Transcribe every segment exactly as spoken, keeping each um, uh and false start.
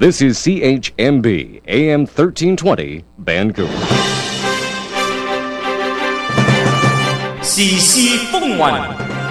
This is C H M B A M thirteen twenty Vancouver. 時事風雲，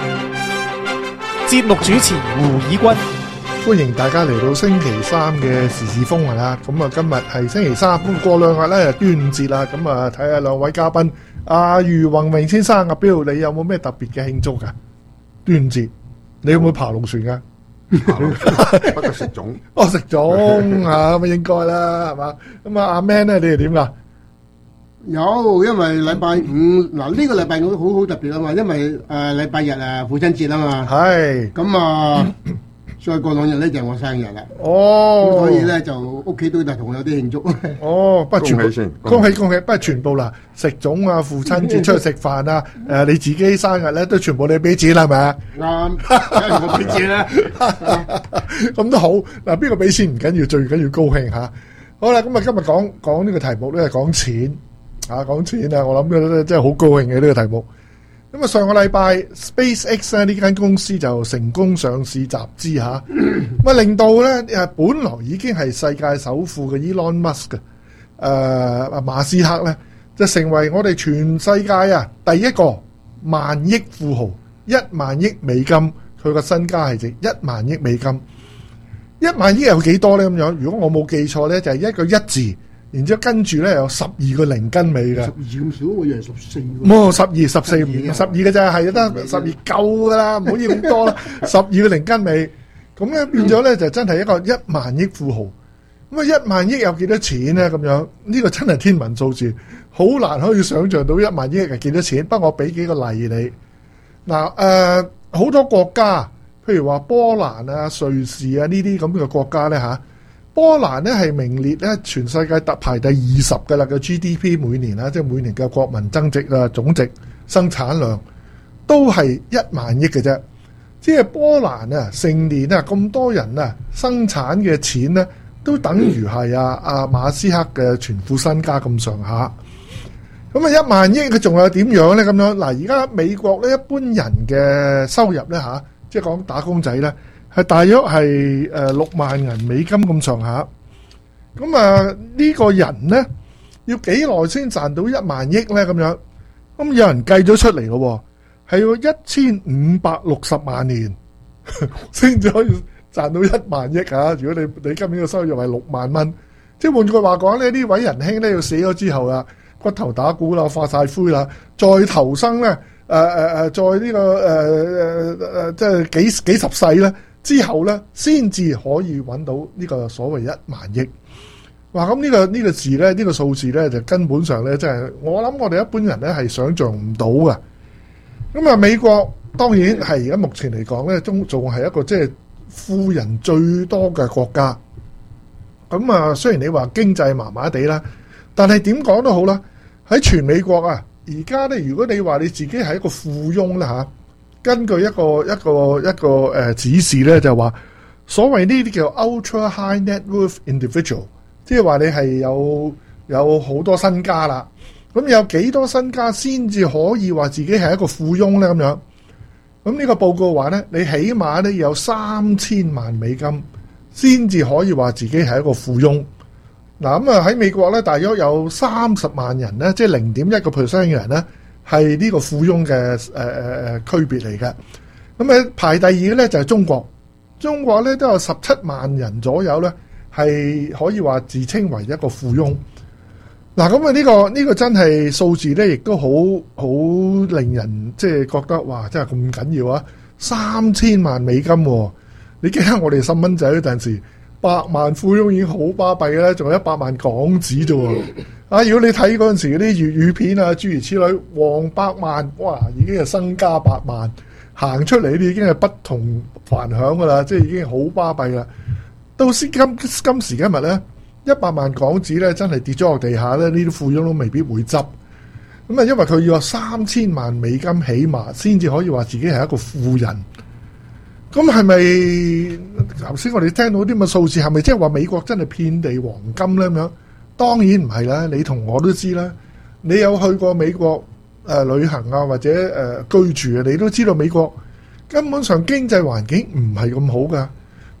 節目主持胡以軍， 歡迎大家嚟到星期三嘅時事風雲啦。咁啊，今日係星期三，咁過兩日咧就端午節啦。咁啊，睇下兩位嘉賓，阿余宏榮先生，阿彪，你有冇咩特別嘅慶祝噶？端午節，你有冇爬龍船噶？ 不過食粽， 哦，食粽啊，咁應該啦，係嘛？咁啊，阿 Man 咧，你哋點噶？ 有，因為禮拜五嗱呢個禮拜五好好特別啊嘛，因為誒禮拜日啊父親節啊嘛， 係咁啊再過兩日咧就係我生日啦， 哦， 咁所以咧就屋企都就同我有啲慶祝。 哦，不全部恭喜先恭喜恭喜，不過全部啦，食粽啊，父親節出去食飯啊，誒你自己生日咧都全部你俾錢啦，係咪啊？ 啱，梗係我俾錢啦。 咁都好嗱，邊個俾錢唔緊要，最緊要高興嚇。好啦，咁啊今日講講呢個題目咧係講錢。啊，講錢啊！我諗咧真係好高興嘅呢個題目。咁啊，上個禮拜 SpaceX 咧呢間公司就成功上市集資嚇，咁啊令到咧誒本來已經係世界首富嘅 Elon Musk 嘅誒馬斯克咧，就成為我哋全世界啊第一個萬億富豪，一萬億美金，佢個身家係值一萬億美金。一萬億有幾多咧？咁樣，如果我冇記錯咧，就係、是、一個一字。然之後跟住咧有十二個零跟尾嘅， 十二咁少，我以為十四。 冇十二、十四、五、十二嘅咋，係得十二夠噶啦，唔好要咁多啦。十二個零跟尾，咁咧變咗咧就真係一個一萬億富豪。咁啊一萬億有幾多錢咧？咁樣呢個真係天文數字，好難可以想像到一萬億係幾多錢。不過我俾幾個例你，嗱誒好多國家，譬如話波蘭啊、瑞士啊呢啲咁嘅國家咧嚇。波蘭咧係名列咧全世界特排第二十嘅啦，個 G D P 每年啦，即係每年嘅國民增值啊總值生產量都係一萬億嘅啫。即係波蘭啊，成年啊咁多人啊生產嘅錢咧，都等於係啊阿馬斯克嘅全副身家咁上下。咁啊一萬億佢仲有點樣咧？咁樣嗱，而家美國咧一般人嘅收入咧嚇，即係講打工仔咧。係大約係誒六萬銀美金咁上下，咁啊呢個人咧要幾耐先賺到一萬億咧？咁樣咁有人計咗出嚟咯，係要一千五百六十萬年先至可以賺到一萬億啊！如果你你今年嘅收入係六萬蚊，即係換句話講咧，呢位仁兄咧要死咗之後啦，骨頭打鼓啦，化晒灰啦，再投生咧，誒誒誒，再呢、這個誒誒誒，即係幾幾十世咧。之後咧，先至可以揾到呢個所謂一萬億。哇！咁呢個呢個字咧，呢個數字咧，就根本上咧，真係我諗我哋一般人咧係想像唔到嘅。咁啊，美國當然係而家目前嚟講咧，仲仲係一個即係富人最多嘅國家。咁啊，雖然你話經濟麻麻地啦，但係點講都好啦，喺全美國啊，而家咧，如果你話你自己係一個富翁啦嚇。根據一個一個一個誒、呃、指示咧，就話所謂呢啲叫 ultra high net worth individual， 即係話你係有有好多身家啦。咁有幾多身家先至可以話自己係一個富翁咧？咁樣咁呢個報告話咧，你起碼咧有三千萬美金先至可以話自己係一個富翁。嗱咁啊喺美國咧，大約有三十萬人咧，即係零點一個 percent 嘅人咧。係呢個富翁嘅誒誒誒區別嚟嘅，咁誒排第二嘅咧就係中國，中國咧都有十七萬人左右咧，係可以話自稱為一個富翁。嗱咁啊呢個呢個真係數字咧，亦都好好令人即係覺得哇，真係咁緊要啊！三千萬美金喎，你記得我哋細蚊仔嗰陣時，百萬富翁已經好巴閉啦，仲有一百萬港紙啫喎。啊！如果你睇嗰陣時嗰啲粵語片啊，諸如此類，黃百萬，哇，已經係身家百萬，行出嚟呢啲已經係不同凡響噶啦，即係已經好巴閉啦。到今今時今日咧，一百萬港紙咧真係跌咗落地下咧，呢啲富翁都未必會執。咁啊，因為佢要有三千萬美金起碼先至可以話自己係一個富人。咁係咪頭先我哋聽到啲咁嘅數字，係咪即係話美國真係遍地黃金咧咁樣？當然唔係啦，你同我都知啦。你有去過美國誒、呃、旅行啊，或者誒、呃、居住啊，你都知道美國根本上經濟環境唔係咁好噶。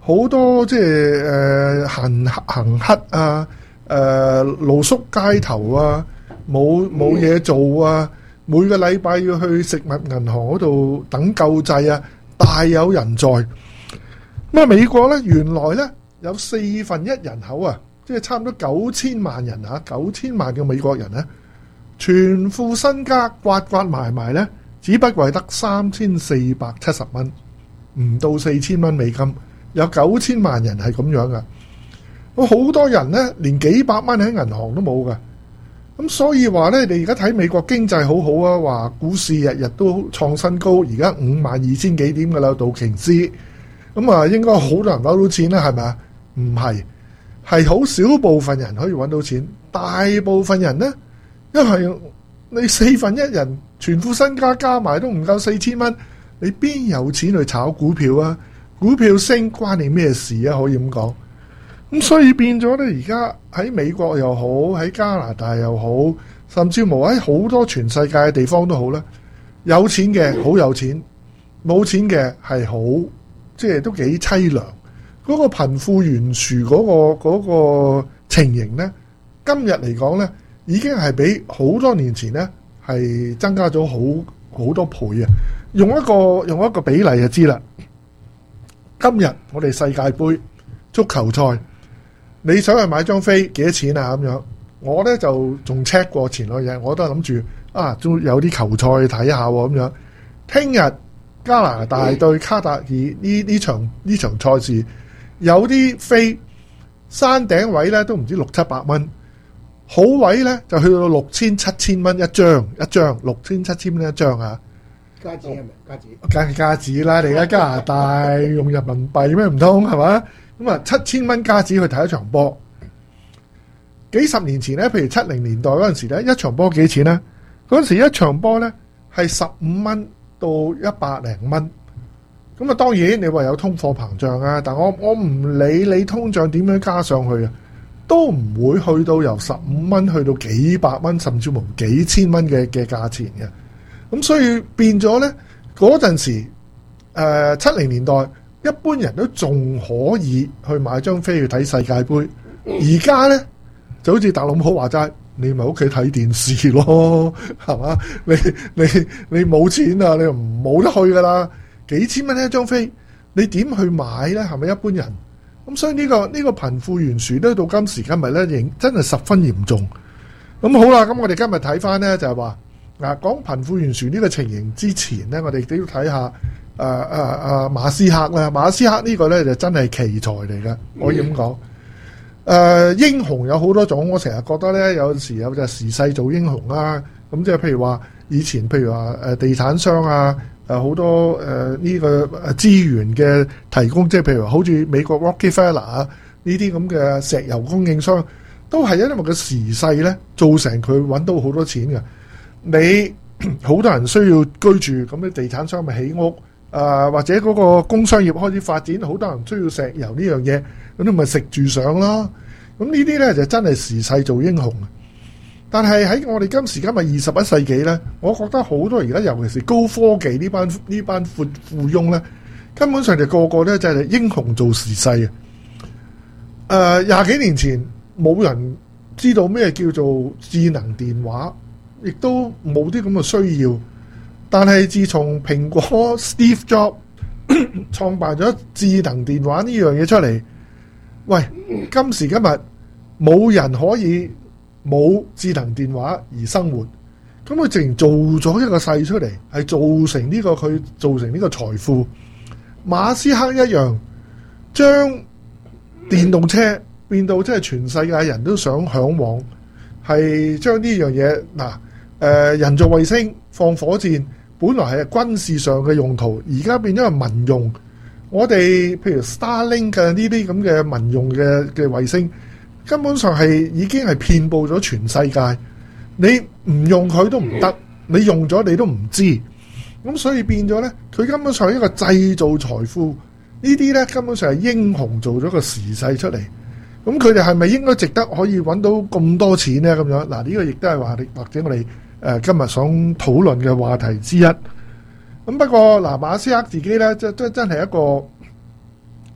好多即係誒行行乞啊，誒露宿街頭啊，冇冇嘢做啊，每個禮拜要去食物銀行嗰度等救濟啊，大有人在。咁啊，美國咧原來咧有四分一人口啊，即係差唔多九千萬人嚇，九千萬嘅美國人咧，全副身家刮刮埋埋咧，只不過係得三千四百七十蚊，唔到四千蚊美金。有九千萬人係咁樣噶，咁好多人咧連幾百蚊喺銀行都冇噶。咁所以話咧，你而家睇美國經濟好好啊，話股市日日都創新高，而家五萬二千幾點噶啦，道瓊斯。咁啊，應該好多人攞到錢啦，係咪啊？唔係，係好少部分人可以揾到錢，大部分人呢，因為你四分一人全副身家加埋都唔夠四千蚊，你邊有錢去炒股票啊？股票升關你咩事啊？可以咁講。咁所以變咗咧，而家喺美國又好，喺加拿大又好，甚至乎喺好多全世界嘅地方都好啦。有錢嘅好有錢，冇錢嘅係好，即係都幾凄涼。嗰個貧富懸殊嗰個嗰個情形咧，今日嚟講咧，已經係比好多年前咧係增加咗好好多倍啊！用一個用一個比例就知啦。今日我哋世界盃足球賽，你想去買張飛幾多錢啊？咁樣我咧就仲 check 過前兩日，我都諗住啊，都有啲球賽睇下喎咁樣。聽日加拿大對卡塔爾呢呢場呢場賽事，有啲飛山頂位咧都唔知六七百蚊，好位咧就去到六千七千蚊一張，一張六千七千蚊一張啊！ 加紙係咪？加紙梗係加紙啦！你而家加拿大用人民幣咩唔通係嘛？咁啊七千蚊加紙去睇一場波。幾十年前咧，譬如七零年代嗰陣時咧，一場波幾錢咧？嗰陣時一場波咧係十五蚊到一百零蚊。咁啊，當然你話有通貨膨脹啊，但我我唔理你通脹點樣加上去啊，都唔會去到由十五蚊去到幾百蚊，甚至乎幾千蚊嘅嘅價錢嘅。咁所以變咗咧，嗰陣時誒七零年代，一般人都仲可以去買張飛去睇世界盃。而家咧就好似特朗普話齋，你咪屋企睇電視咯，係嘛？你你你冇錢啊，你又冇得去噶啦。幾千蚊一張飛，你點去買咧？係咪一般人？咁所以呢個呢個貧富懸殊咧，到今時今日咧，仍真係十分嚴重。咁好啦，咁我哋今日睇翻咧就係話。嗱，講貧富懸殊呢個情形之前咧，我哋都要睇下誒誒誒馬斯克啦。馬斯克呢個咧就真係奇才嚟嘅，可以咁講。誒、呃、英雄有好多種，我成日覺得咧，有時有隻時勢做英雄啦。咁即係譬如話，以前譬如話誒地產商啊，誒好多誒呢、呃這個資源嘅提供，即係譬如話好似美國 Rockefeller 啊呢啲咁嘅石油供應商，都係因為個時勢咧造成佢揾到好多錢嘅。你好多人需要居住，咁啲地產商咪起屋，啊、呃、或者嗰個工商業開始發展，好多人需要石油呢樣嘢，咁你咪食住上咯。咁呢啲咧就真係時勢做英雄。但係喺我哋今時今日二十一世紀咧，我覺得好多而家尤其是高科技呢班呢班富富翁咧，根本上就個個咧就係英雄做時勢啊！誒、呃，廿幾年前冇人知道咩叫做智能電話。亦都冇啲咁嘅需要，但係自從蘋果 Steve Jobs 創辦咗智能電話呢樣嘢出嚟，喂，今時今日冇人可以冇智能電話而生活，咁佢竟然做咗一個勢出嚟，係造成呢個佢造成呢個財富。馬斯克一樣將電動車變到即係全世界人都想嚮往，係將呢樣嘢嗱。誒、呃、人造衛星放火箭，本來係軍事上嘅用途，而家變咗係民用。我哋譬如 Starlink 嘅呢啲咁嘅民用嘅嘅衛星，根本上係已經係遍佈咗全世界。你唔用佢都唔得，你用咗你都唔知。咁所以變咗咧，佢根本上係一個製造財富。呢啲咧根本上係英雄做咗個時勢出嚟。咁佢哋係咪應該值得可以揾到咁多錢咧？咁樣嗱，呢個亦都係話，或者我哋。誒今日想討論嘅話題之一，咁不過嗱，馬斯克自己咧，即即真係一個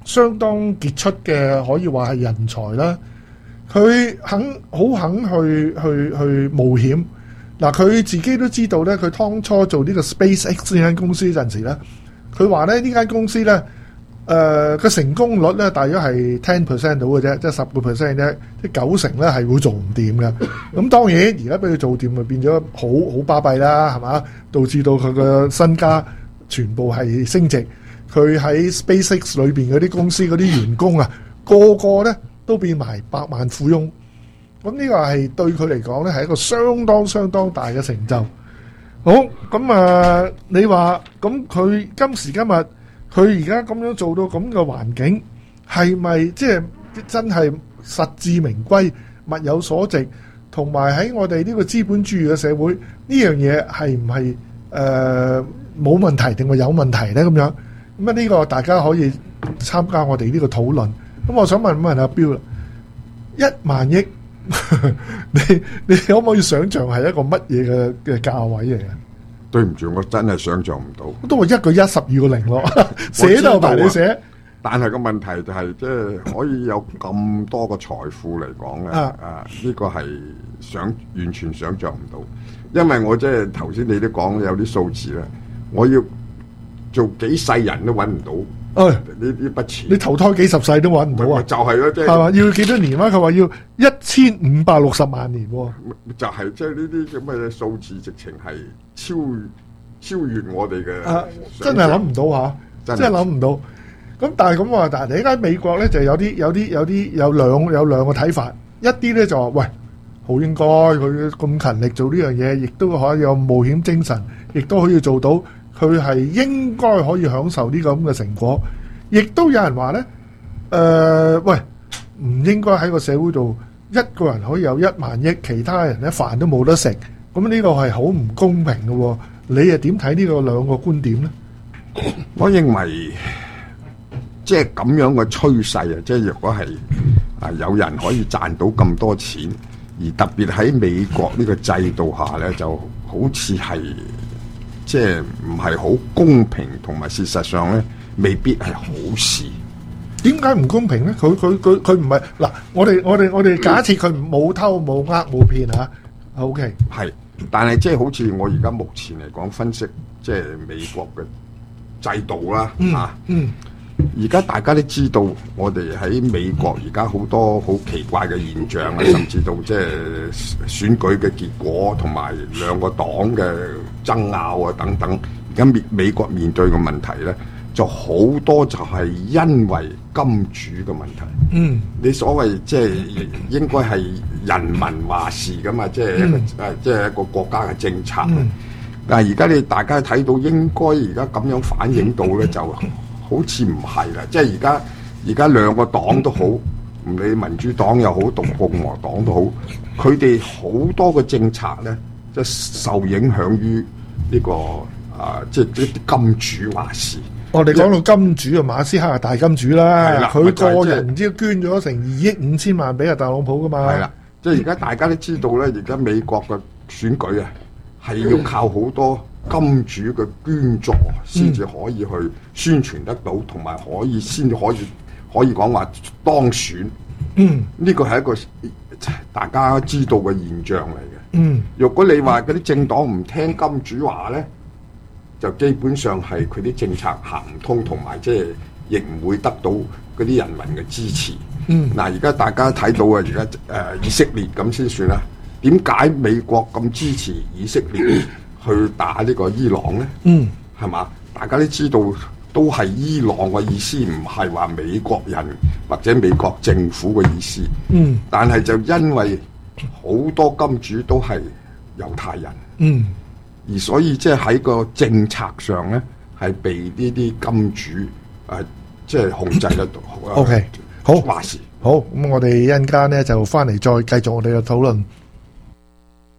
相當傑出嘅，可以話係人才啦。佢肯好肯去去去冒險。嗱，佢自己都知道咧，佢當初做呢個 SpaceX 呢間公司嗰陣時咧，佢話咧呢間公司咧，誒、呃、個成功率咧大約係 ten percent 到嘅啫，即係十個 percent 啫，即係九成咧係會做唔掂嘅。咁當然而家俾佢做掂，咪變咗好好巴閉啦，係嘛？導致到佢嘅身家全部係升值。佢喺 SpaceX 裏邊嗰啲公司嗰啲員工啊，個個咧都變埋百萬富翁。咁呢個係對佢嚟講咧，係一個相當相當大嘅成就。好，咁啊，你話咁佢今時今日佢而家咁樣做到咁嘅環境，係咪即係真係實至名歸、物有所值？同埋喺我哋呢個資本主義嘅社會，呢樣嘢係唔係誒冇問題定係有問題咧？咁樣咁啊？呢個大家可以參加我哋呢個討論。咁我想問問阿標啦，一萬億。你你可唔可以想象係一個乜嘢嘅嘅價位嚟嘅？ 對唔住，我真係想象唔到。 都話一個一十二個零咯，寫都埋你寫。 但係個問題就係，即係可以有咁多個財富嚟講咧，啊，啊呢個係想完全想象唔到。因為我即係頭先你都講有啲數字咧，我要做幾世人都揾唔到。誒，呢呢筆錢， 你投胎幾十世都揾唔到啊！ 就係咯，即係係嘛？要幾多年啊？佢話要一千五百六十萬年喎。 就係即係呢啲咁嘅數字，直情係超超越我哋嘅、 啊，真係諗唔到嚇，真係諗唔到。咁但係咁話，但係你而家美國咧就有啲有啲有啲有兩有兩個睇法，一啲咧就話喂，好應該佢咁勤力做呢樣嘢，亦都可以有冒險精神，亦都可以做到。佢係應該可以享受呢個咁嘅成果，亦都有人話咧，誒、呃，喂，唔應該喺個社會度一個人可以有一萬億，其他人咧飯都冇得食，咁呢個係好唔公平嘅喎。你又點睇呢個兩個觀點咧？ 我認為即係咁樣嘅趨勢啊，即係若果係啊有人可以賺到咁多錢，而特別喺美國呢個制度下咧，就好似係。即係唔係好公平，同埋事實上咧，未必係好事。 點解唔公平咧？佢佢佢佢唔係嗱，我哋我哋我哋假設佢冇偷冇呃冇騙嚇 ，OK。 係，但係即係好似我而家目前嚟講分析，即係美國嘅制度啦， 嗯、 啊， 嗯。 而家大家都知道，我哋喺美國而家好多好奇怪嘅現象啊，甚至到即係選舉嘅結果，同埋兩個黨嘅爭拗啊等等。而家美美國面對嘅問題咧，就好多就係因為金主嘅問題。 嗯， 你所謂即係應該係人民話事噶嘛，即係一個誒，即係一個國家嘅政策。 嗯、 但係而家你大家睇到，應該而家咁樣反映到咧就。好似唔係啦，即係而家而家兩個黨都好，唔理民主黨又好，同共和黨都好，佢哋好多嘅政策咧，即係受影響於呢個啊，即係啲金主話事。 我哋講到金主啊，馬斯克係大金主啦，佢個人唔知捐咗成二億五千萬俾阿特朗普噶嘛。 係啦，即係而家大家都知道咧，而家美國嘅選舉啊，係要靠好多。金主嘅捐助先至可以去宣傳得到，同埋、嗯、可以先可以可以講話當選。 嗯， 呢個係一個大家知道嘅現象嚟嘅。 嗯， 如果你話嗰啲政黨唔聽金主話咧，就基本上係佢啲政策行唔通，同埋即係亦唔會得到嗰啲人民嘅支持。 嗯， 嗱，而家大家睇到啊，而家誒以色列咁先算啦。點解美國咁支持以色列？去打呢個伊朗咧， 嗯， 係嘛？大家都知道，都係伊朗嘅意思，唔係話美國人或者美國政府嘅意思。 嗯，但係就因為好多金主都係猶太人， 嗯， 而所以即係喺個政策上咧，係被呢啲金主誒即係控制得到。 O K，好話事， 好，咁我哋一陣間咧就翻嚟再繼續我哋嘅討論。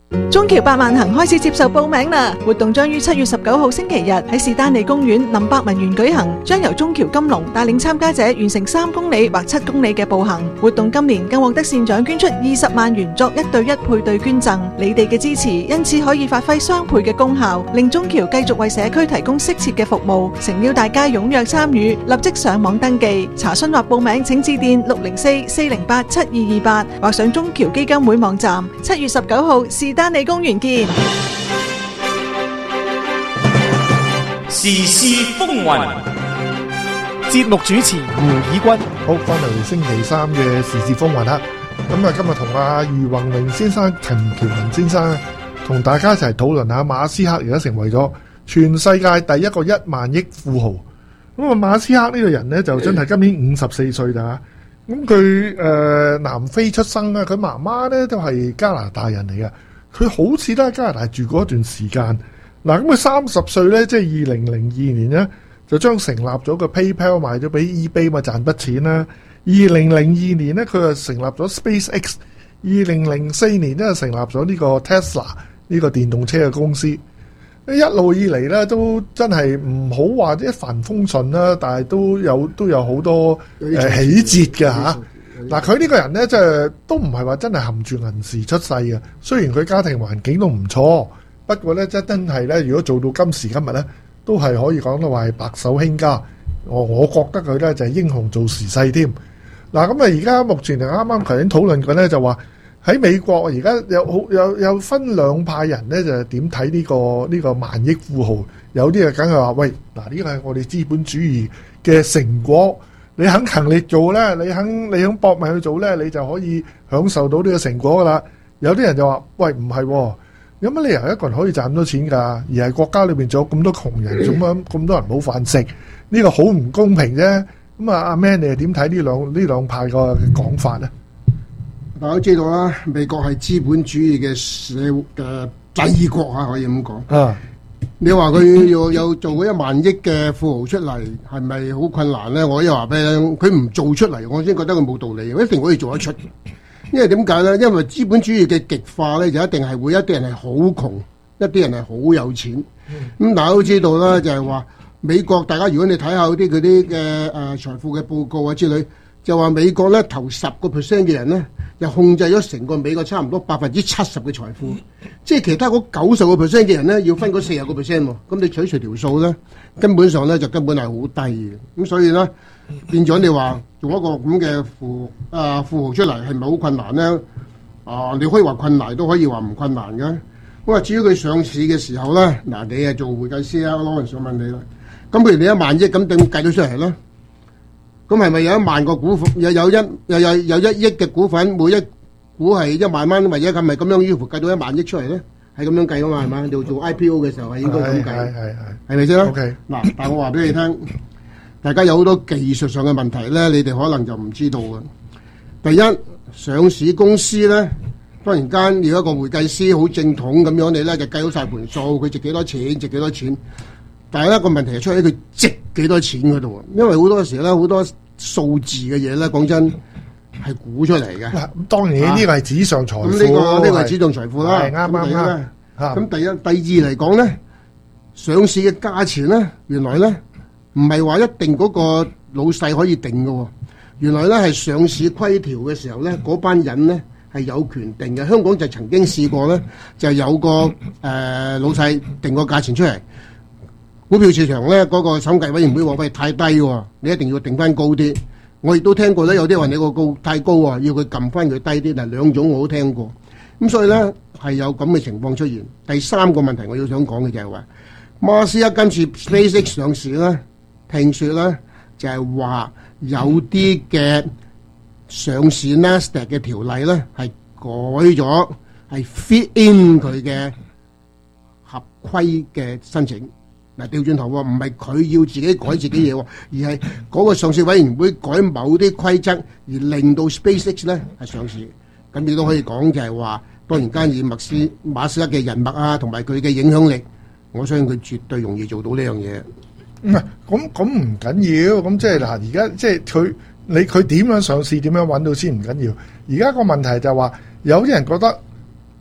中橋百萬行開始接受報名啦！活動將於七月十九號星期日喺士丹利公園林百文園舉行，將由中橋金龍帶領參加者完成三公里或七公里嘅步行。活動今年更獲得善長捐出二十萬元作一對一配對捐贈，你哋嘅支持因此可以發揮雙倍嘅功效，令中橋繼續為社區提供適切嘅服務。誠邀大家踴躍參與，立即上網登記查詢或報名，請致電六零四四零八七二二八或上中橋基金會網站。七月十九號士丹利公園見。 時事風雲， 節目主持胡以軍。 好，翻嚟星期三嘅時事風雲啦。咁啊，今日同阿余宏榮先生、陳喬文先生同大家一齊討論下馬斯克而家成為咗全世界第一個一萬億富豪。咁啊，馬斯克呢個人呢，就真係今年五十四歲啦。咁佢誒南非出生啊，佢媽媽呢都係加拿大人嚟嘅。佢好似都喺加拿大住過一段時間。嗱，咁佢三十歲咧，即係二零零二年咧，就將成立咗個 PayPal 賣咗俾 eBay 嘛，賺筆錢啦。二零零二年咧，佢就成立咗 SpaceX。二零零四年咧，就成立咗呢個 Tesla 呢個電動車嘅公司。一路以嚟咧，都真係唔好話一帆風順啦，但係都有都有好多誒起折嘅嚇。嗱，佢呢個人咧，即係都唔係話真係含住銀匙出世嘅。雖然佢家庭環境都唔錯，不過咧，真真係咧，如果做到今時今日咧，都係可以講到話係白手興家。我我覺得佢咧就係英雄做時勢添。嗱，咁啊，而家目前就啱啱頭先討論過咧，就話喺美國而家有好有有分兩派人咧，就係點睇呢個呢個萬億富豪？有啲啊，梗係話喂，嗱，呢個係我哋資本主義嘅成果。你肯勤力做咧，你肯你肯搏命去做咧，你就可以享受到呢個成果噶啦。有啲人就話：喂，唔係喎，有乜理由一個人可以賺咁多錢㗎？而係國家裏邊仲有咁多窮人，做乜咁多人冇飯食？呢個好唔公平啫。咁啊，阿 Man，你係點睇呢兩呢兩派個講法咧？ 大家都知道啦，美國係資本主義嘅社嘅帝國啊，可以咁講。啊！你話佢要有做嗰一萬億嘅富豪出嚟，係咪好困難咧？我又話俾你聽，佢唔做出嚟，我先覺得佢冇道理。我一定可以做得出。因為點解咧？因為資本主義嘅極化咧，就一定係會一啲人係好窮，一啲人係好有錢。咁、嗯、大家都知道啦，就係話美國，大家如果你睇下嗰啲嗰啲嘅誒財富嘅報告啊之類，就話美國咧頭十個 percent 嘅人咧，又控制咗成個美國差唔多百分之七十嘅財富，即係其他嗰九十個 percent 嘅人咧，要分嗰四十個 percent 喎。咁你取除條數咧，根本上咧就根本係好低嘅。咁所以咧，變咗你話做一個咁嘅富啊富豪出嚟係咪好困難咧？啊，你可以話困難，都可以話唔困難嘅。咁啊，至於佢上市嘅時候咧，嗱，你係做會計師啊，我想問你啦。咁譬如你一萬億咁點計到出嚟咧？咁係咪有一萬個股份，有有一有有有一億嘅股份，每一股係一萬蚊，或者咁咪咁樣，於乎計到一萬億出嚟咧？係咁樣計啊嘛，係嘛？你做 I P O 嘅時候係應該咁計，係係係，係咪先？OK。嗱，但係我話俾你聽，大家有好多技術上嘅問題咧，你哋可能就唔知道嘅。第一，上市公司咧，忽然間要一個會計師好正統咁樣，你咧就計好曬盤數，佢值幾多錢，值幾多錢。但係一個問題係出喺佢值幾多錢嗰度，因為好多時咧好多數字嘅嘢咧，講真係估出嚟嘅。咁當然呢個係紙上財富， 咁呢個呢個係紙上財富啦。 係啱啱啱。 咁第一、第二嚟講咧，上市嘅價錢咧，原來咧唔係話一定嗰個老細可以定嘅喎。原來咧係上市規條嘅時候咧，嗰班人咧係有權定嘅。香港就曾經試過咧，就有個誒老細定個價錢出嚟。股票市場咧嗰個審計委員會話喂太低喎，你一定要定翻高啲。我亦都聽過咧，有啲話你個高太高啊，要佢撳翻佢低啲。嗱，兩種我都聽過。咁所以咧係有咁嘅情況出現。第三個問題我要想講嘅就係話，馬斯克今次 SpaceX 上市咧，聽說咧就係話有啲嘅上市 Nasdaq 嘅條例咧係改咗，係 fit in 佢嘅合規嘅申請。嗱，調轉頭喎，唔係佢要自己改自己嘢喎，而係嗰個上市委員會改某啲規則，而令到 SpaceX 咧係上市。咁亦都可以講就係話，當然間以麥斯馬斯克嘅人脈啊，同埋佢嘅影響力，我相信佢絕對容易做到呢樣嘢。 唔係，咁咁唔緊要，咁即係嗱，而家即係佢你佢點樣上市，點樣揾到先唔緊要。而家個問題就係話，有啲人覺得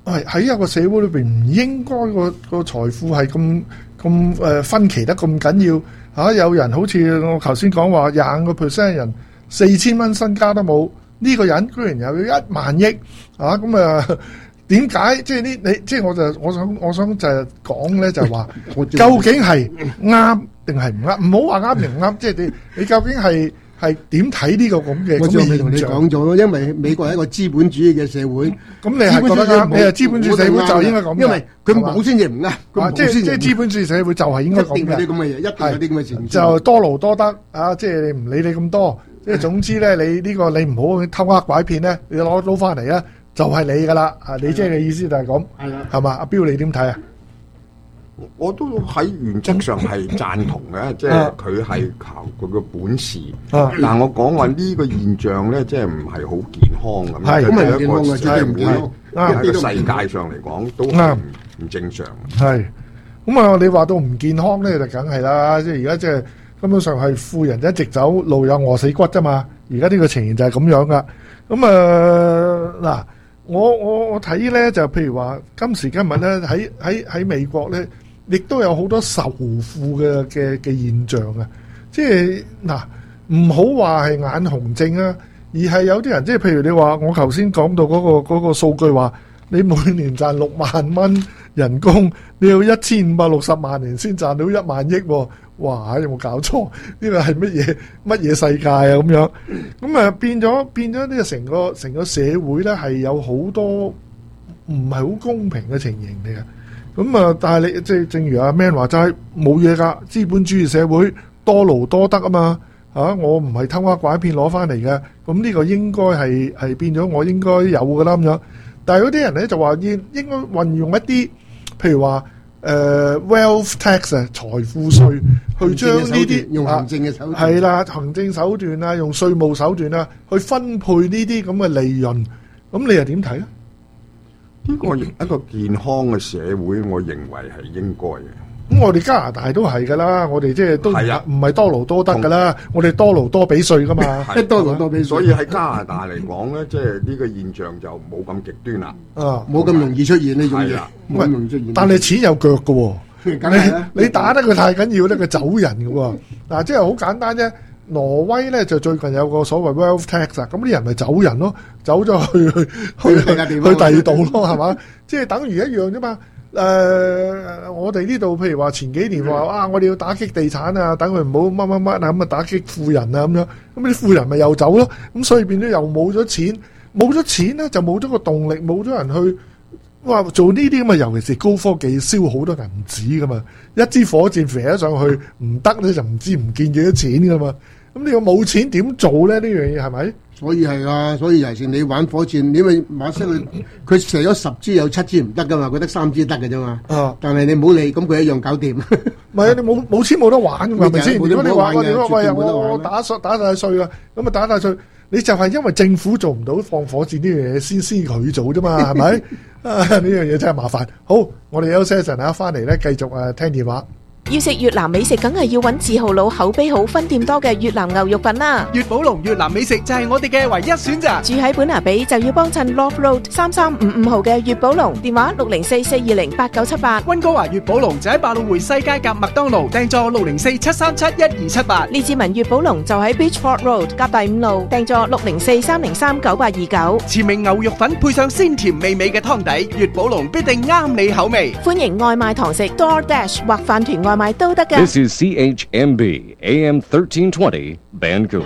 係喺一個社會裏邊唔應該個個財富係咁咁誒分歧得咁緊要嚇、啊？有人好似我頭先講話廿五個 percent 人四千蚊身家都冇，呢、這個人居然有一萬億啊！咁啊點解？即係呢你即係我就我想我想就係講咧就係話，究竟係啱定係唔啱？唔好話啱定唔啱，即係你你究竟係？係點睇呢個咁嘅？ 我上次同你講咗咯，因為美國係一個資本主義嘅社會， 咁你係覺得啱？你係資本主義社會就應該咁， 因為佢冇先至唔啱。 啊，即係即係資本主義社會就係應該咁嘅。 一定有啲咁嘅嘢，一定有啲咁嘅情況。 就多勞多得啊！即係你唔理你咁多，即係總之咧，你呢個你唔好偷呃拐騙咧，你攞撈翻嚟咧，就係你噶啦。啊，你即係嘅意思就係咁，係啦，係嘛？阿標你點睇啊？ 我都喺原則上係贊同嘅，即係佢係靠佢嘅本事。啊、但係我講話呢個現象咧，即係唔係好健康咁。係咁係一個社會，一個世界上嚟講都係唔正常。 係咁啊！你話到唔健康咧，就梗係啦。即係而家即係根本上係富人一直走，路有餓死骨啫嘛。而家呢個情形就係咁樣噶。咁啊嗱，我我我睇咧就譬如話今時今日咧喺喺喺美國咧。亦都有好多仇富嘅嘅嘅現象啊！即係嗱，唔好話係眼紅症啊，而係有啲人即係譬如你話，我頭先講到嗰個嗰個數據話，你每年賺六萬蚊人工，你要一千五百六十萬年先賺到一萬億喎！哇！有冇搞錯？呢個係乜嘢乜嘢世界啊？咁樣咁啊變咗變咗呢個成個成個社會咧係有好多唔係好公平嘅情形嚟嘅。咁啊！但係你即係正如阿 Man 話齋，冇嘢㗎。資本主義社會多勞多得啊嘛嚇、啊！我唔係偷呃拐騙攞翻嚟嘅。咁呢個應該係係變咗，我應該有㗎啦咁樣。但係有啲人咧就話應應該運用一啲，譬如話誒、呃、wealth tax 啊，財富稅去將呢啲用行政嘅手段係啦，行政手段啊，用稅務手段啊，去分配呢啲咁嘅利潤。咁你又點睇咧？ 呢個一個健康嘅社會，我認為係應該嘅。 咁我哋加拿大都係噶啦，我哋即係都唔係多勞多得噶啦，我哋多勞多俾稅噶嘛， 多勞多俾稅。 所以喺加拿大嚟講咧，即係呢個現象就冇咁極端啦。 啊， 冇咁容易出現呢種嘢，冇咁容易出現。 但係錢有腳噶喎，你你打得佢太緊要咧，佢走人噶喎。嗱，即係好簡單啫。挪威咧就最近有個所謂 wealth tax 啊，咁啲人咪走人咯，走咗去去去去去第二度咯，係嘛？即係等於一樣啫嘛。誒、呃，我哋呢度譬如話前幾年話啊，我哋要打擊地產啊，等佢唔好乜乜乜啊，咁啊打擊富人啊咁樣，咁啲富人咪又走咯，咁所以變咗又冇咗錢，冇咗錢咧就冇咗個動力，冇咗人去哇做呢啲咁嘅，尤其是高科技燒好多銀紙噶嘛，一支火箭射咗上去唔得咧就唔知唔見幾多錢噶嘛。咁你個冇錢點做咧？呢樣嘢係咪？ 所以係啊，所以尤其是你玩火箭，因為馬斯佢佢射咗十支有七支唔得噶嘛，佢得三支得嘅啫嘛。啊！但係你唔好理，咁佢一樣搞掂。 唔係啊，你冇冇錢冇得玩㗎嘛？係咪先？如果你話我哋喂我我打打晒稅啦，咁啊打晒稅，你就係因為政府做唔到放火箭呢樣嘢，先先佢做啫嘛，係咪？啊！呢樣嘢真係麻煩。好，我哋休息一陣啊，翻嚟咧繼續誒聽電話。 要食越南美食，梗係要揾字號佬口碑好、分店多嘅越南牛肉粉啦。 粵寶龍越南美食就係我哋嘅唯一選擇。 住喺本拿比就要幫襯 Love Road 三三五五號嘅粵寶龍，電話六零四四二零八九七八。 溫哥華粵寶龍就喺百老匯西街夾麥當勞，訂座六零四七三七一二七八。 列治文粵寶龍就喺 Beachford Road 夾第五路，訂座六零四三零三九八二九。 馳名牛肉粉配上鮮甜美味嘅湯底，粵寶龍必定啱你口味。 歡迎外賣堂食 DoorDash 或飯團外賣都得㗎。 This is C H M B A M thirteen twenty Vancouver。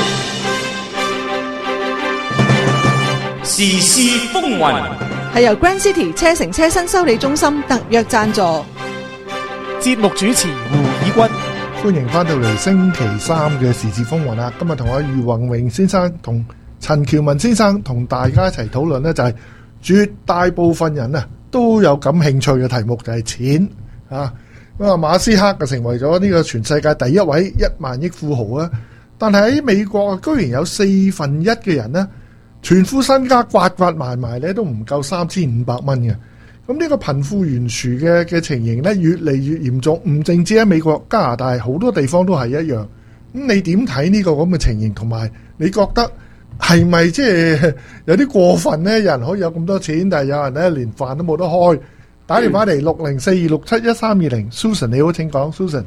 時事風雲係由 Grand City 車城車身修理中心特約贊助。 節目主持胡以軍， 歡迎翻到嚟星期三嘅時事風雲啦！今日同阿余宏榮先生同陳喬文先生同大家一齊討論呢，就係絕大部分人啊都有感興趣嘅題目，就係錢啊！咁啊，馬斯克就成為咗呢個全世界第一位一萬億富豪啊！但係喺美國啊，居然有四分一嘅人呢，全副身家刮刮埋埋咧，都唔夠三千五百蚊嘅。咁呢個貧富懸殊嘅嘅情形咧，越嚟越嚴重。唔淨止喺美國、加拿大好多地方都係一樣。咁你點睇呢個咁嘅情形？同埋你覺得係咪即係有啲過分咧？有人可以有咁多錢，但係有人咧連飯都冇得開。打電話嚟六零四二六七一三二零 ，Susan 你好，請講 ，Susan。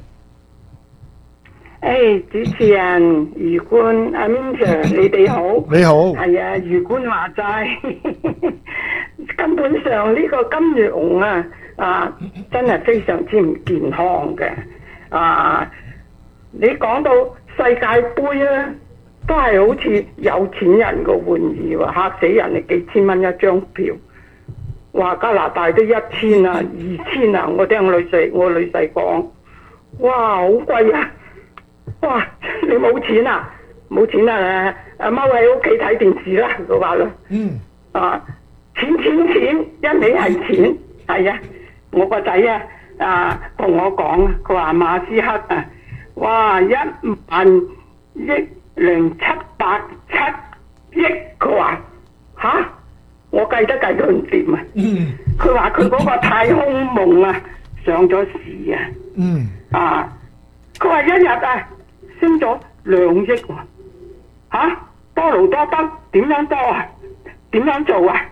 誒，主持人余官阿 Min Sir，你哋好。 你好。 係啊，余官話齋，根本上呢個金融啊啊，真係非常之唔健康嘅啊！你講到世界盃咧，都係好似有錢人個玩意喎，嚇死人！你幾千蚊一張票，話加拿大都一千啊、二千啊，我聽我女婿我女婿講，哇，好貴啊！哇！你冇錢啊？冇錢啊！誒，踎喺屋企睇電視啦，佢話啦。嗯。啊，錢錢錢，一味係錢，係啊！我個仔啊，啊同我講啊，佢話馬斯克啊，哇，一萬億零七百七億，佢話吓，我計得計到唔掂啊！嗯。佢話佢嗰個太空夢啊，上咗市啊。嗯。啊！佢話一日啊升咗兩億喎，嚇多勞多得，點樣多啊？點樣做啊？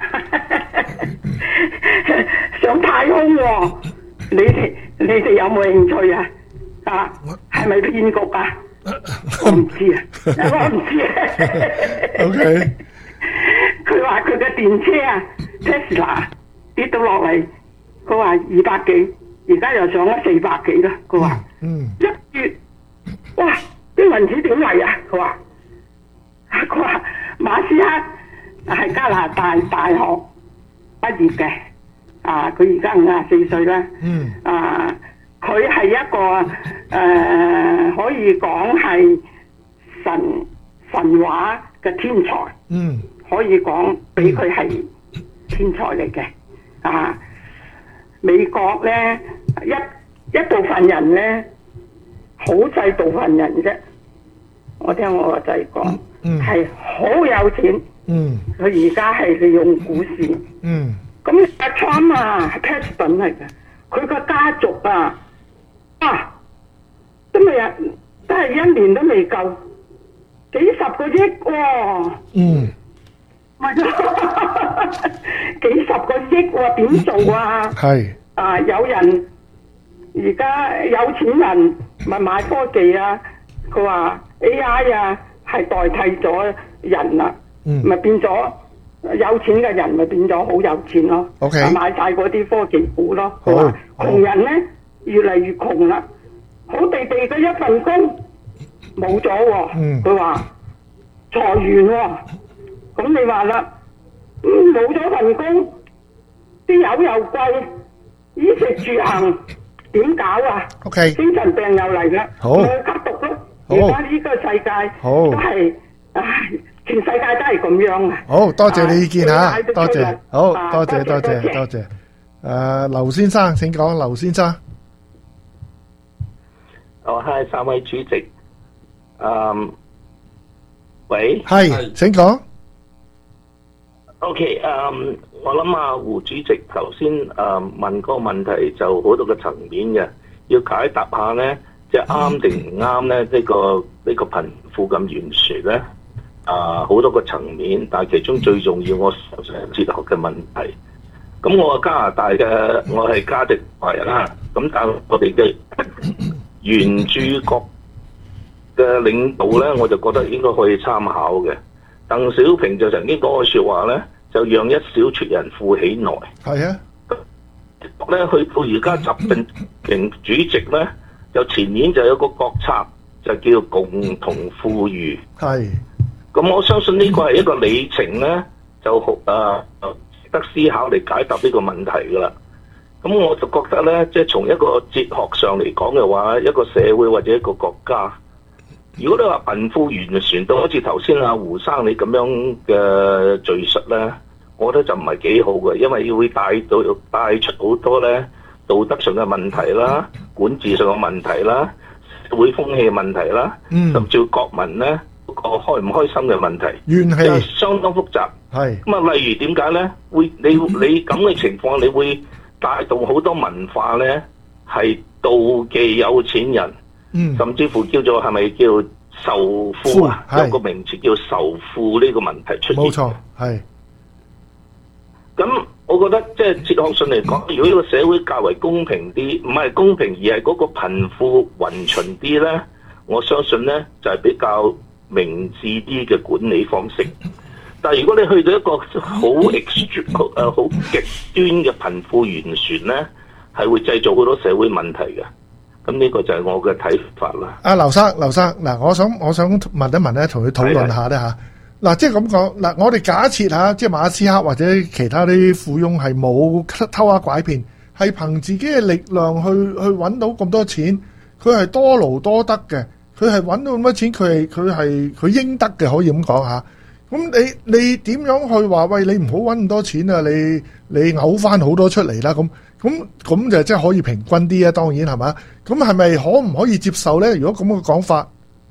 上太空喎，你哋你哋有冇興趣啊？啊，係咪騙局啊？我唔知啊，我唔知啊。OK。佢話佢嘅電車啊 ，Tesla 跌到落嚟，佢話二百幾。而家又上咗四百幾啦，佢話，嗯，一月，哇，啲銀紙點嚟啊？佢話，佢話馬斯克係加拿大大學畢業嘅，啊，佢而家五十四歲啦，嗯，啊，佢係一個誒、呃，可以講係神神話嘅天才，嗯，可以講俾佢係天才嚟嘅，啊。美國咧一一部分人咧，好細部分人啫。我聽我個仔講，係好、嗯、有錢。嗯，佢而家係利用股市。嗯，咁阿 Trump 啊，係 President 嚟嘅，佢個家族啊，啊，都未啊，都係一年都未夠，幾十個億喎。嗯。咪幾十個億喎，點做啊？係啊，有人而家有錢人咪買科技啊，佢話 A I 啊係代替咗人啦，咪、嗯、變咗有錢嘅人咪變咗好有錢咯。OK，買晒嗰啲科技股咯。佢話窮人咧越嚟越窮啦，好地地嘅一份工冇咗喎。佢話裁員喎、哦。咁你話啦，冇咗份工，啲油又貴，衣食住行點搞啊 ？OK，精神病又嚟啦，咪吸毒咯。而家呢個世界都係，唉，全世界都係咁樣啊！ 好多謝你意見嚇，多謝，好多謝多謝多謝。誒，劉先生請講，劉先生。 哦，係三位主席。嗯，喂， 係請講。 O.K. 誒、um, 我諗啊，胡主席頭先誒問個問題就好多個層面嘅，要解答下咧，即係啱定唔啱咧？呢、這個呢、這個貧富咁懸殊咧，啊好多個層面，但係其中最重要，我想哲學嘅問題。咁我係加拿大嘅，我係加迪華人啦。咁但係我哋嘅原住國嘅領導咧，我就覺得應該可以參考嘅。鄧小平就曾經講過說話咧，就讓一小撮人富起來。係啊，咧去到而家習近平主席咧，就前年就有個國策，就叫共同富裕。係，咁我相信呢個係一個里程咧，就好啊，值得思考嚟解答呢個問題噶啦。咁我就覺得咧，即係從一個哲學上嚟講嘅話，一個社會或者一個國家。如果你話貧富懸殊到好似頭先阿胡生你咁樣嘅敘述咧，我覺得就唔係幾好嘅，因為會帶到帶出好多咧道德上嘅問題啦、管治上嘅問題啦、社會風氣嘅問題啦，嗯、甚至國民咧個開唔開心嘅問題，怨氣就相當複雜。係咁啊，例如點解咧？會你你咁嘅情況，你會帶動好多文化咧，係妒忌有錢人。嗯，甚至乎叫做係咪叫仇富啊，有個名詞叫仇富呢個問題出現。 冇錯，係。 咁我覺得即係哲學上嚟講，如果呢個社會較為公平啲，唔係公平而係嗰個貧富勻循啲咧，我相信咧就係、是、比較明智啲嘅管理方式。但係如果你去到一個好 extreme 誒好極端嘅貧富懸殊咧，係會製造好多社會問題嘅。咁呢個就係我嘅睇法啦。 阿劉生，劉生嗱，我想我想問一問咧，同佢討論下咧嚇。嗱，即係咁講嗱，我哋假設嚇，即係馬斯克或者其他啲富翁係冇偷呃拐騙，係憑自己嘅力量去去揾到咁多錢，佢係多勞多得嘅，佢係揾到咁多錢，佢係佢係佢應得嘅，可以咁講嚇。咁你你點樣去話喂？你唔好揾咁多錢啊！你你嘔翻好多出嚟啦！咁咁咁就即係可以平均啲啊！當然係嘛？咁係咪可唔可以接受咧？如果咁嘅講法？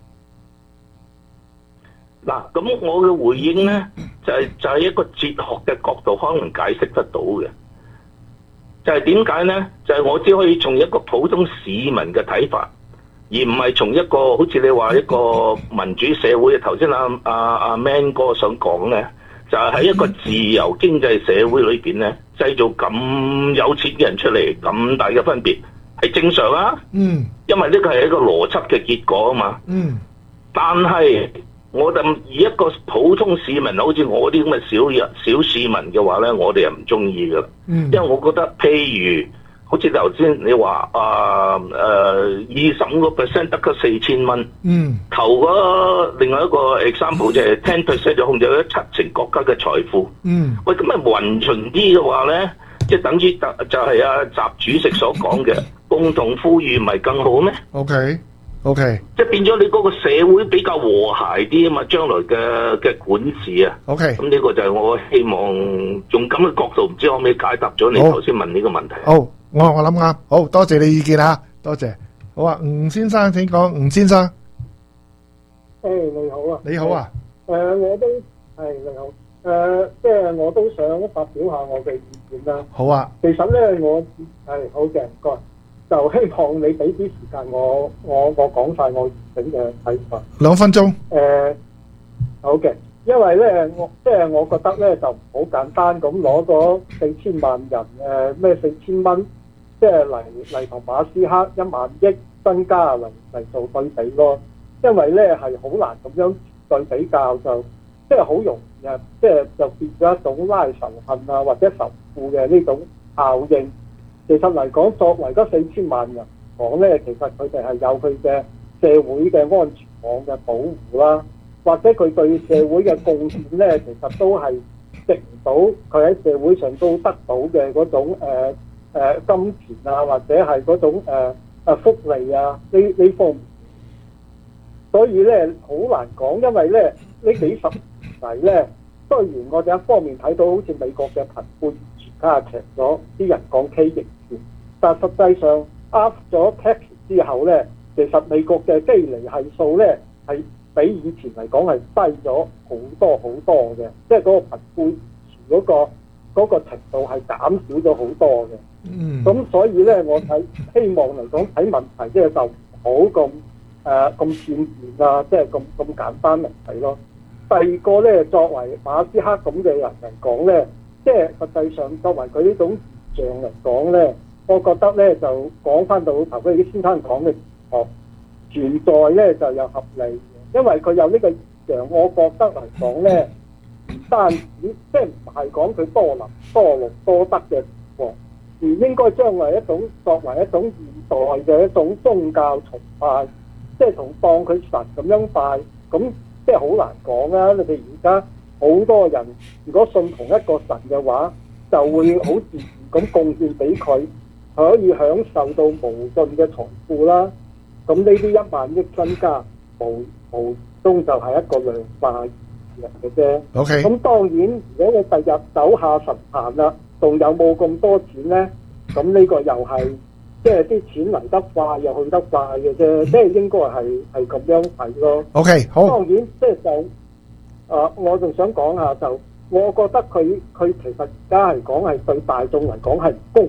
嗱，咁我嘅回應咧，就係、是、就係、是、一個哲學嘅角度，可能解釋得到嘅。就係點解咧？就係、是、我只可以從一個普通市民嘅睇法，而唔係從一個好似你話一個民主社會。頭先阿阿阿 Man 哥想講咧，就係、是、喺一個自由經濟社會裏邊咧，製造咁有錢嘅人出嚟，咁大嘅分別係正常啊。嗯，因為呢個係一個邏輯嘅結果啊嘛。嗯，但係。我哋以一個普通市民，好似我啲咁嘅小人、小市民嘅話咧，我哋又唔中意噶啦。嗯，因為我覺得，譬如好似頭先你話啊誒，二十五個 percent 得個四千蚊。嗯，頭嗰另外一個 example 就係 ten percent 就控制咗七成國家嘅財富。嗯，喂，咁啊勻循啲嘅話咧，即係等於就係阿習主席所講嘅共同富裕，唔係更好咩 ？OK。O K， 即係變咗你嗰個社會比較和諧啲啊嘛，將來嘅嘅管治啊。O K， 咁呢個就係我希望用咁嘅角度，唔知可唔可以解答咗你頭先問呢個問題。 好，我我諗啱，好多謝你意見啊，多謝。好啊，吳先生請講，吳先生。 誒，你好啊。 你好啊。 誒，我都係你好。誒，即係我都想發表下我嘅意見啦。 好啊。 其實咧，我係好嘅，唔該。就希望你俾啲時間我，我我講晒我完整嘅睇法。 兩分鐘。誒、 呃，好嘅，因為咧，我即係我覺得咧，就唔好簡單咁攞咗四千萬人誒咩四千蚊，即係嚟嚟同馬斯克一萬億身家嚟嚟做對比咯。因為咧係好難咁樣對比較，就即係好容易啊，即係就變咗一種拉仇恨啊，或者仇富嘅呢種效應。其實嚟講，作為嗰四千萬人講咧，其實佢哋係有佢嘅社會嘅安全網嘅保護啦，或者佢對社會嘅貢獻咧，其實都係值唔到佢喺社會上都得到嘅嗰種誒誒、呃呃、金錢啊，或者係嗰種誒誒、呃、福利啊呢呢方面。所以咧好難講，因為咧呢幾十年嚟咧，雖然我哋一方面睇到好似美國嘅貧富加劇咗，啲人講 K 型。但實際上 up 咗 tax 之後咧，其實美國嘅基尼係數咧係比以前嚟講係低咗好多好多嘅，即係嗰個貧富嗰個嗰個程度係減少咗好多嘅。嗯，咁所以咧，我睇希望嚟講睇問題，即係就唔好咁誒咁片面啊，即係咁咁簡單嚟睇咯。第二個咧，作為馬斯克咁嘅人嚟講咧，即係實際上作為佢呢種現象嚟講咧。我覺得咧就講翻到頭先啲先生講嘅哦存在咧就有合理，因為佢有呢個現象，我覺得嚟講咧唔單止即係唔係講佢多能多勞多得嘅情況，而應該將為一種作為一種現代嘅一種宗教崇拜，即係同當佢神咁樣拜，咁即係好難講啊！你哋而家好多人如果信同一個神嘅話，就會好自然咁貢獻俾佢。可以享受到無盡嘅財富啦，咁呢啲一萬億身家無無中就係一個量化人嘅啫。OK，咁當然如果你第日走下神壇啦，仲有冇咁多錢咧？咁呢個又係即係啲錢嚟得快又去得快嘅啫，即係應該係係咁樣睇咯。OK， 好。當然即係就啊、呃，我仲想講下就，我覺得佢佢其實而家係講係對大眾嚟講係唔公平。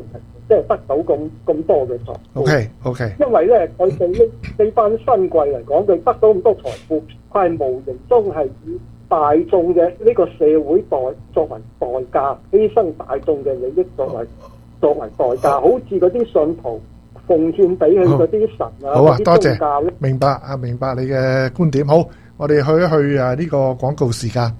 即係得到咁咁多嘅財富。 OK OK， 因為咧佢哋呢呢班新貴嚟講，佢得到咁多財富，佢係無形中係以大眾嘅呢個社會代作為代價，犧牲大眾嘅利益作為作為代價，好似嗰啲信徒奉獻俾佢嗰啲神啊， 好啊，多宗教謝，明白啊，明白你嘅觀點。好，我哋去一去啊呢個廣告時間。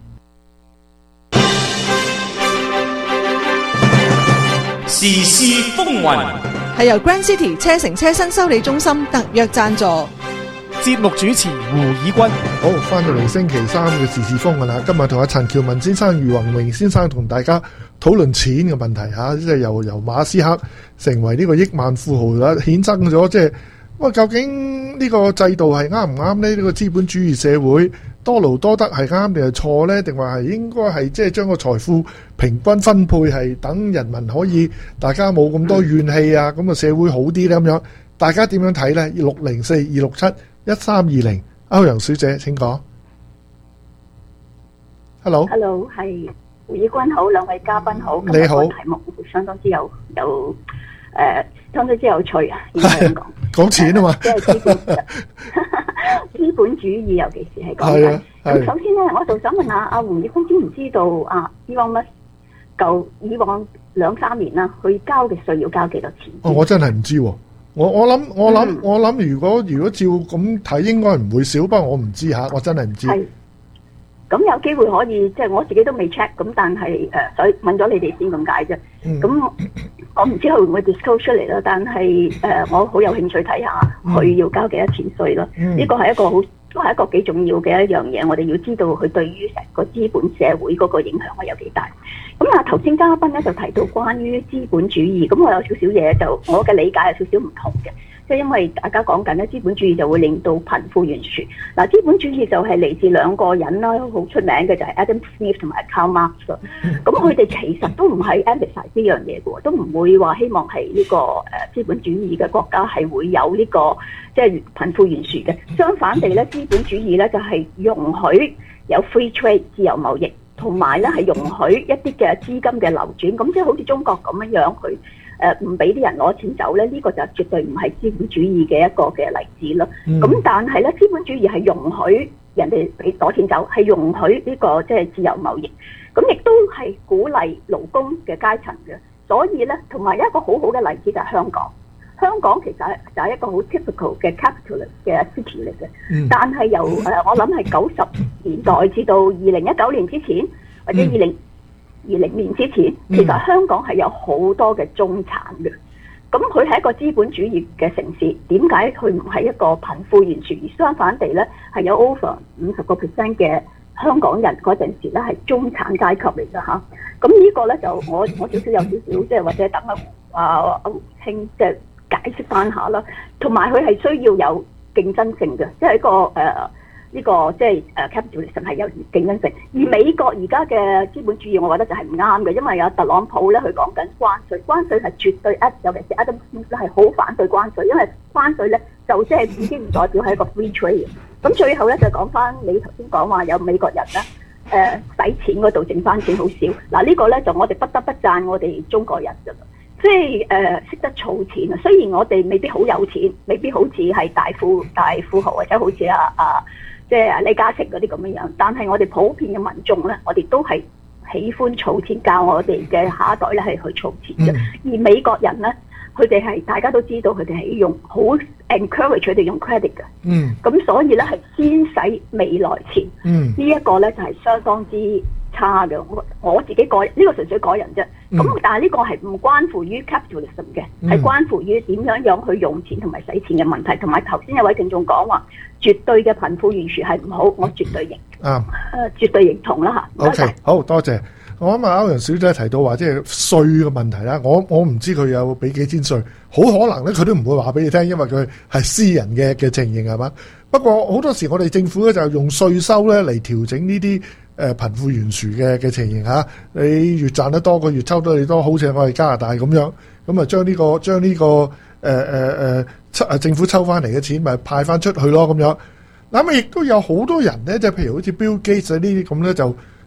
時事風雲係由 Grand City 車城車新修理中心特約贊助。 節目主持胡以軍。 好，翻到嚟星期三嘅時事風雲啦。今日同阿陳喬文先生、余宏榮先生同大家討論錢嘅問題嚇，即係由由馬斯克成為呢個億萬富豪啦，衍生咗即係喂，究竟呢個制度係啱唔啱呢？呢個資本主義社會多勞多得係啱定係錯呢？定話係應該係即係將個財富平均分配，係等人民可以大家冇咁多怨氣啊，咁啊社會好啲呢？咁樣大家點樣睇呢？六零四二六七一三二零，歐陽小姐請講。Hello，Hello， Hello， 係胡以軍好，兩位嘉賓好。 你好。 今日個題目相當之有有誒、呃，相當之有趣啊！應該咁講。 講錢啊嘛。 即係資本資本主義，尤其是係講緊。咁首先咧，我就想問下阿胡以軍知唔知道啊？Elon Musk舊以往兩三年啦，佢交嘅稅要交幾多錢？ 哦，我真係唔知喎。我我諗我諗、嗯、我諗，如果如果照咁睇，應該唔會少，不過我唔知吓，我真係唔知。 係，咁有機會可以，即係我自己都未 check，咁但係誒，所以問咗你哋先咁解啫。咁、嗯、我唔知佢會唔會 disclose 出嚟啦，但係誒、呃，我好有興趣睇下佢要交幾多錢稅咯。呢個係一個好都係一個幾重要嘅一樣嘢，我哋要知道佢對於成個資本社會嗰個影響係有幾大。咁啊，頭先嘉賓咧就提到關於資本主義，咁我有少少嘢就我嘅理解有少少唔同嘅，即係因為大家講緊咧資本主義就會令到貧富懸殊。嗱，資本主義就係嚟自兩個人啦，好出名嘅就係 Adam Smith 同埋 Karl Marx 啦。咁佢哋其實都唔係 emphasize 呢樣嘢嘅，都唔會話希望係呢個誒資本主義嘅國家係會有呢個即係貧富懸殊嘅。相反地咧，資本主義咧就係容許有 free trade 自由貿易。同埋咧係容許一啲嘅資金嘅流轉，咁即係好似中國咁樣樣，佢誒唔俾啲人攞錢走咧，呢、這個就絕對唔係資本主義嘅一個嘅例子咯。咁、嗯、但係咧，資本主義係容許人哋俾攞錢走，係容許呢、這個即係、就是、自由貿易，咁亦都係鼓勵勞工嘅階層嘅。所以咧，同埋一個好好嘅例子就係香港。香港其實就係一個好 typical 嘅 capitalist 嘅 city 嚟嘅，嗯、但係由誒、呃、我諗係九十年代至到二零一九年之前，或者二零二零年之前，嗯、其實香港係有好多嘅中產嘅。咁佢係一個資本主義嘅城市，點解佢唔係一個貧富懸殊？而相反地咧，係有 over 五十個 percent 嘅香港人嗰陣時咧係中產階級嚟㗎嚇。咁呢個咧就我我少少有少少即係或者等阿啊興即係。解釋翻下啦，同埋佢係需要有競爭性嘅，即係一個誒呢、呃這個即係誒 capitalism 係有競爭性。而美國而家嘅資本主義，我覺得就係唔啱嘅，因為有特朗普咧，佢講緊關稅，關稅係絕對一，尤其是 Adam Smith 係好反對關稅，因為關稅咧就即係已經唔代表係一個 free trade。咁最後咧就講翻你頭先講話有美國人咧誒使錢嗰度剩翻錢好少，嗱、這個、呢個咧就我哋不得不讚我哋中國人㗎啦。即係誒識得儲錢啊！雖然我哋未必好有錢，未必好似係大富大富豪或者好似啊啊，即係李嘉誠嗰啲咁樣樣，但係我哋普遍嘅民眾咧，我哋都係喜歡儲錢，教我哋嘅下一代咧係去儲錢嘅。嗯、而美國人咧，佢哋係大家都知道，佢哋係用好 encourage 佢哋用 credit 嘅。嗯。咁所以咧係先使未來錢。嗯。呢一個咧就係相當之差嘅。我我自己個呢、呢個純粹個人啫。咁、嗯、但係呢個係唔關乎於 capitalism 嘅，係、嗯、關乎於點樣樣去用錢同埋使錢嘅問題。同埋頭先有位聽眾講話，絕對嘅貧富懸殊係唔好，我絕對認。啊、嗯，誒，絕對認同啦嚇。 OK，好多謝。我諗啊，歐陽小姐提到話即係稅嘅問題啦，我我唔知佢有俾幾千稅，好可能咧佢都唔會話俾你聽，因為佢係私人嘅嘅情形係嘛。不過好多時我哋政府咧就用稅收咧嚟調整呢啲誒貧富懸殊嘅嘅情形嚇。你越賺得多，佢越抽得你多，好似我哋加拿大咁樣，咁啊將呢個將呢個誒誒誒誒政府抽翻嚟嘅錢咪派翻出去咯咁樣。嗱咁亦都有好多人咧，即係譬如好似 Bill Gates 呢啲咁咧就。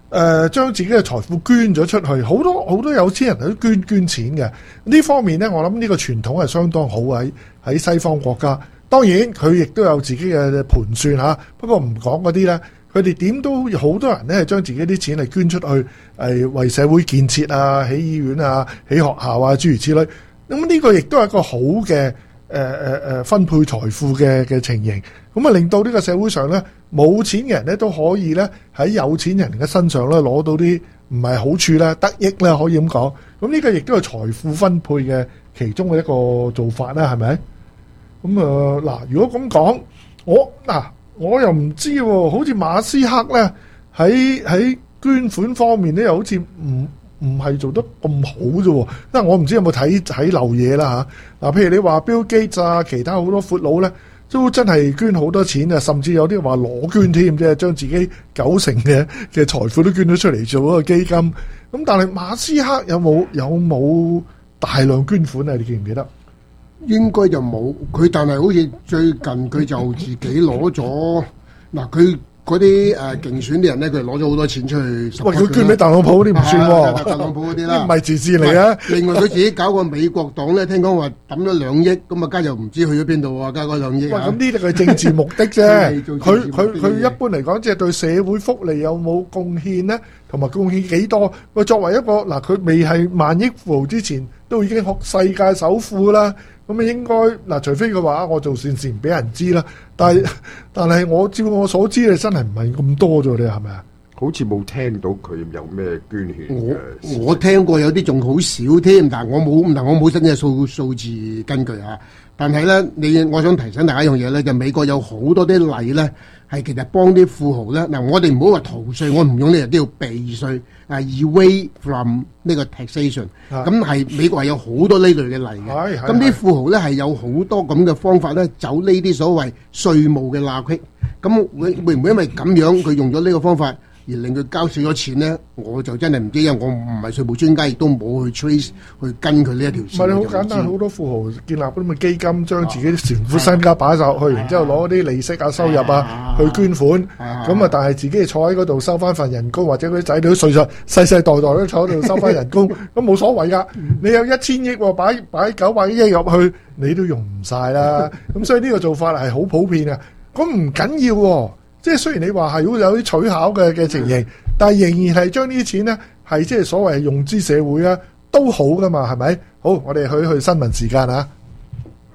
誒將自己嘅財富捐咗出去，好多好多有錢人都捐捐錢嘅。呢方面咧，我諗呢個傳統係相當好喺喺西方國家。當然佢亦都有自己嘅盤算嚇，不過唔講嗰啲咧，佢哋點都好多人咧係將自己啲錢嚟捐出去，係為社會建設啊、起醫院啊、起學校啊諸如此類。咁呢個亦都係一個好嘅誒誒誒分配財富嘅嘅情形，咁啊令到呢個社會上咧冇錢嘅人咧都可以咧喺有錢人嘅身上咧攞到啲唔係好處啦、得益啦，可以咁講。咁呢個亦都係財富分配嘅其中嘅一個做法啦，係咪？咁啊嗱，如果咁講，我嗱、啊、我又唔知喎，好似馬斯克咧喺喺捐款方面咧，又好似唔唔係做得咁好啫，因為我唔知有冇睇睇漏嘢啦嚇。嗱，譬如你話 Bill Gates 啊，其他好多闊佬咧，都真係捐好多錢啊，甚至有啲話裸捐添，即係將自己九成嘅嘅財富都捐咗出嚟做一個基金。咁但係馬斯克有冇有冇大量捐款啊？你記唔記得？ 應該就冇，佢但係好似最近佢就自己攞咗嗱佢。嗰啲誒競選啲人咧，佢攞咗好多錢出去。喂，佢捐俾特朗普啲唔算喎，特朗普嗰啲啦，唔係慈善嚟啊。另外佢自己搞個美國黨咧，聽講話抌咗兩億，咁啊家又唔知去咗邊度啊，加嗰兩億。喂，咁呢啲係政治目的啫。佢佢佢一般嚟講，即係對社會福利有冇貢獻咧，同埋貢獻幾多？喂，作為一個嗱，佢未係萬億富豪之前，都已經學世界首富啦。咁啊，應該嗱，除非佢話我做善事唔俾人知啦。但係但係我照我所知，你真係唔係咁多咗，你係咪啊？ 好似冇聽到佢有咩捐獻。 我我聽過有啲仲好少添，但係我冇，但我冇新嘅數數字根據嚇。但係咧，你我想提醒大家一樣嘢咧，就美國有好多啲例咧，係其實幫啲富豪咧。嗱，我哋唔好話逃稅，我唔用呢個都要避稅啊 ，away from 呢個 taxation。咁係美國係有好多呢類嘅例嘅。咁啲富豪咧係有好多咁嘅方法咧，走呢啲所謂稅務嘅罅隙。咁會會唔會因為咁樣佢用咗呢個方法而令佢交少咗錢咧？我就真係唔知，因為我唔係稅務專家，亦都冇去 trace 去跟佢呢一條線。唔係，你好簡單，好多富豪建立嗰啲咁嘅基金，將自己全副身家擺晒落去，然之後攞啲利息啊、收入啊去捐款。咁啊，但係自己坐喺嗰度收翻份人工，或者嗰啲仔女都歲數世世代代都坐喺度收翻人工，咁冇所謂㗎。你有一千億，擺擺九百億入去，你都用唔晒啦。咁所以呢個做法係好普遍嘅。咁唔緊要喎。即係雖然你話係會有啲取巧嘅嘅情形，但係仍然係將呢啲錢咧係即係所謂用之社會啊，都好噶嘛，係咪？好，我哋去去新聞時間啊。